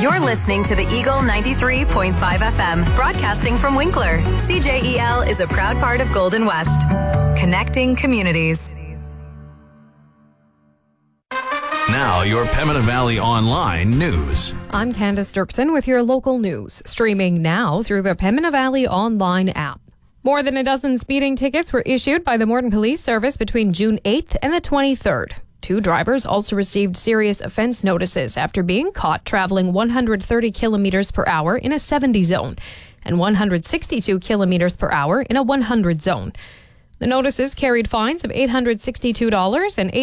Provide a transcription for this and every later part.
You're listening to the Eagle 93.5 FM, broadcasting from Winkler. CJEL is a proud part of Golden West, connecting communities. Now, your Pembina Valley Online news. I'm Candace Dirksen with your local news, streaming now through the Pembina Valley Online app. More than a dozen speeding tickets were issued by the Morden Police Service between June 8th and the 23rd. 2 drivers also received serious offense notices after being caught traveling 130 kilometers per hour in a 70 zone and 162 kilometers per hour in a 100 zone. The notices carried fines of $862 and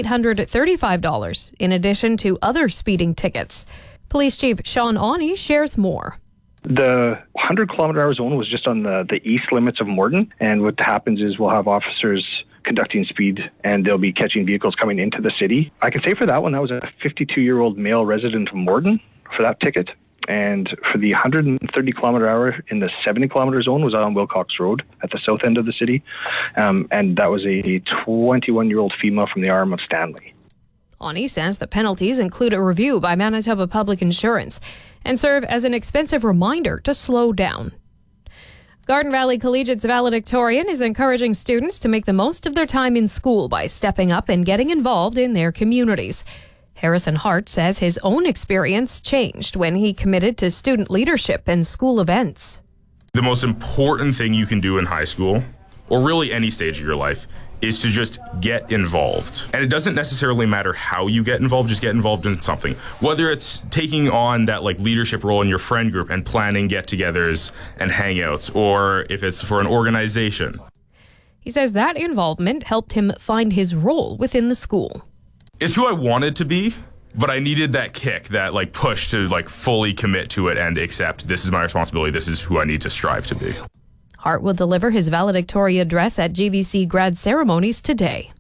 $835, in addition to other speeding tickets. Police Chief Sean Awney shares more. The 100-kilometer-hour zone was just on the east limits of Morden, and what happens is we'll have officers conducting speed, and they'll be catching vehicles coming into the city. I can say for that one, that was a 52-year-old male resident of Morden for that ticket. And for the 130-kilometer-hour in the 70-kilometer zone was on Wilcox Road at the south end of the city. And that was a 21-year-old female from the Arm of Stanley. Awney says the penalties include a review by Manitoba Public Insurance and serve as an expensive reminder to slow down. Garden Valley Collegiate's valedictorian is encouraging students to make the most of their time in school by stepping up and getting involved in their communities. Harrison Hart says his own experience changed when he committed to student leadership and school events. The most important thing you can do in high school, or really any stage of your life, is to just get involved. And it doesn't necessarily matter how you get involved, just get involved in something. Whether it's taking on that leadership role in your friend group and planning get-togethers and hangouts, or if it's for an organization. He says that involvement helped him find his role within the school. It's who I wanted to be, but I needed that kick, that push to fully commit to it and accept this is my responsibility, this is who I need to strive to be. Hart will deliver his valedictorian address at GVC grad ceremonies today.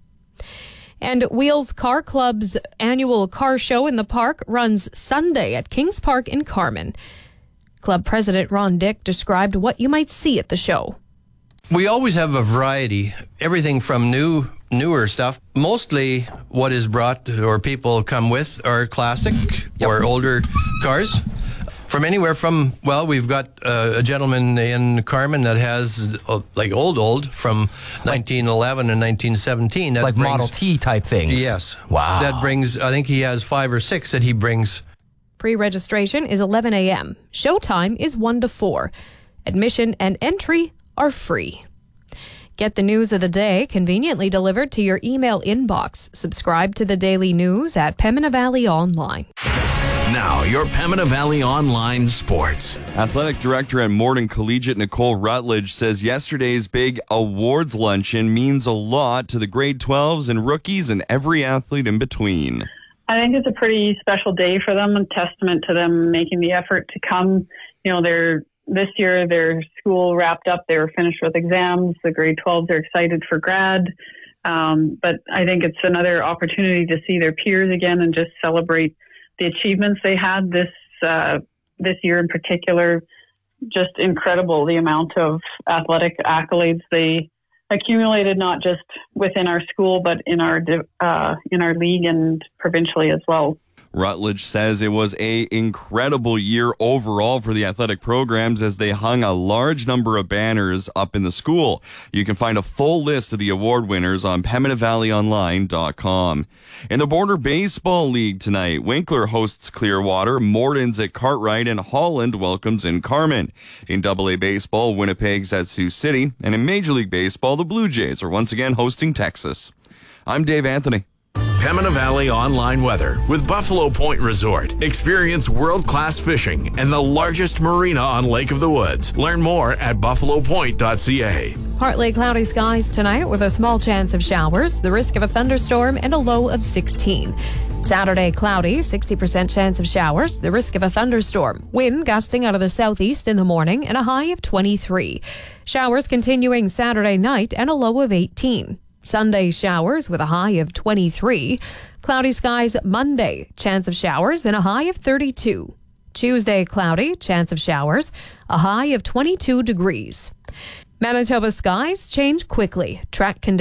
And Wheels Car Club's annual car show in the park runs Sunday at Kings Park in Carman. Club President Ron Dick described what you might see at the show. We always have a variety, everything from newer stuff. Mostly what is brought or people come with are classic or older cars. From anywhere from, we've got a gentleman in Carman that has old from 1911 and 1917. That brings, Model T type things. Yes. Wow. That brings, I think he has 5 or 6 that he brings. Pre-registration is 11 a.m. Showtime is 1 to 4. Admission and entry are free. Get the news of the day conveniently delivered to your email inbox. Subscribe to the daily news at Pembina Valley Online. Now, your Pembina Valley Online sports. Athletic Director at Morden Collegiate Nicole Rutledge says yesterday's big awards luncheon means a lot to the grade 12s and rookies and every athlete in between. I think it's a pretty special day for them, a testament to them making the effort to come. This year, their school wrapped up. They were finished with exams. The grade 12s are excited for grad. But I think it's another opportunity to see their peers again and just celebrate the achievements they had this year in particular. Just incredible, the amount of athletic accolades they accumulated, not just within our school, but in our league and provincially as well. Rutledge says it was an incredible year overall for the athletic programs as they hung a large number of banners up in the school. You can find a full list of the award winners on PembinaValleyOnline.com. In the Border Baseball League tonight, Winkler hosts Clearwater, Morden's at Cartwright, and Holland welcomes in Carman. In AA Baseball, Winnipeg's at Sioux City, and in Major League Baseball, the Blue Jays are once again hosting Texas. I'm Dave Anthony. Pembina Valley Online weather with Buffalo Point Resort. Experience world-class fishing and the largest marina on Lake of the Woods. Learn more at buffalopoint.ca. Partly cloudy skies tonight with a small chance of showers, the risk of a thunderstorm, and a low of 16. Saturday, cloudy, 60% chance of showers, the risk of a thunderstorm. Wind gusting out of the southeast in the morning and a high of 23. Showers continuing Saturday night and a low of 18. Sunday, showers with a high of 23. Cloudy skies Monday, chance of showers and a high of 32. Tuesday, cloudy, chance of showers, a high of 22 degrees. Manitoba skies change quickly. Track conditions